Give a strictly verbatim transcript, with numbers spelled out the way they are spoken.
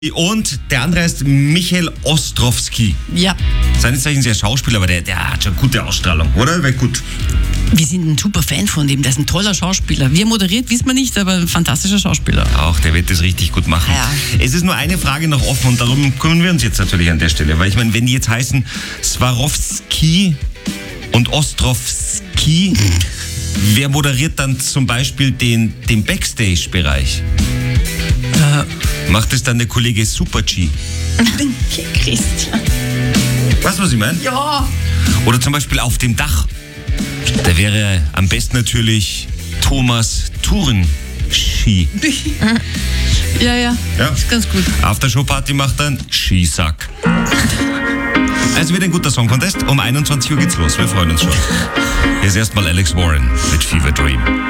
Und der andere heißt Michael Ostrowski. Ja. Seines Zeichens ja Schauspieler, aber der, der hat schon gute Ausstrahlung, oder? Wäre gut. Wir sind ein super Fan von dem, der ist ein toller Schauspieler. Wie er moderiert, wissen wir nicht, aber ein fantastischer Schauspieler. Auch, der wird das richtig gut machen. Ja. Es ist nur eine Frage noch offen und darum kümmern wir uns jetzt natürlich an der Stelle. Weil ich meine, wenn die jetzt heißen Swarovski und Ostrowski, wer moderiert dann zum Beispiel den, den Backstage-Bereich? Äh. Macht es dann der Kollege Super G? Christian. Weißt du, was ich meine? Ja. Oder zum Beispiel auf dem Dach. Da wäre am besten natürlich Thomas Touren-Ski. Ja, ja, Ja. ist ganz gut. Aftershow-Party macht dann Skisack. Also wieder ein guter Song-Contest. Um einundzwanzig Uhr geht's los. Wir freuen uns schon. Hier ist erstmal Alex Warren mit Fever Dream.